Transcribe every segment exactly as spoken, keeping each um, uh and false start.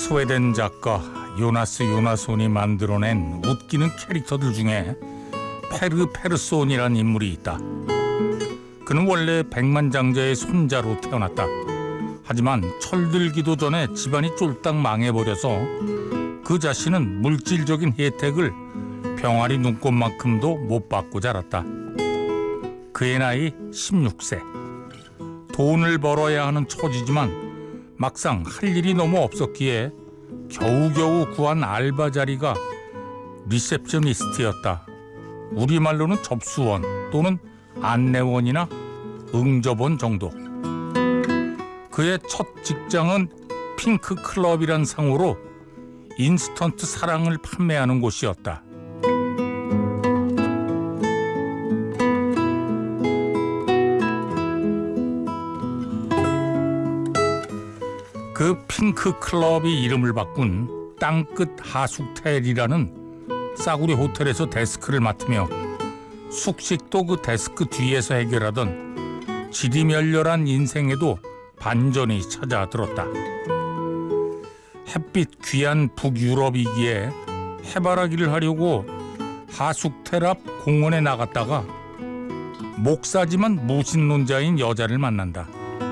스웨덴 작가 요나스 요나손이 만들어낸 웃기는 캐릭터들 중에 페르 페르손이라는 인물이 있다. 그는 원래 백만장자의 손자로 태어났다. 하지만 철들기도 전에 집안이 쫄딱 망해버려서 그 자신은 물질적인 혜택을 병아리 눈곱만큼도 못 받고 자랐다. 그의 나이 십육 세. 돈을 벌어야 하는 처지지만 막상 할 일이 너무 없었기에 겨우겨우 구한 알바 자리가 리셉셔니스트였다. 우리말로는 접수원 또는 안내원이나 응접원 정도. 그의 첫 직장은 핑크 클럽이란 상호로 인스턴트 사랑을 판매하는 곳이었다. 그 핑크 클럽이 이름을 바꾼 땅끝 하숙텔이라는 싸구려 호텔에서 데스크를 맡으며 숙식도 그 데스크 뒤에서 해결하던 지리멸렬한 인생에도 반전이 찾아들었다. 햇빛 귀한 북유럽이기에 해바라기를 하려고 하숙텔 앞 공원에 나갔다가 목사지만 무신론자인 여자를 만난다.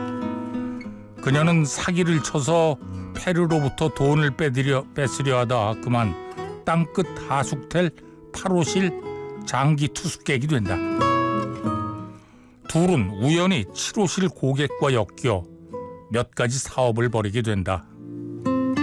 그녀는 사기를 쳐서 페르로부터 돈을 빼들여, 뺏으려 하다 그만 땅끝 하숙텔 팔 호실 장기 투숙객이 된다. 둘은 우연히 칠 호실 고객과 엮여 몇 가지 사업을 벌이게 된다.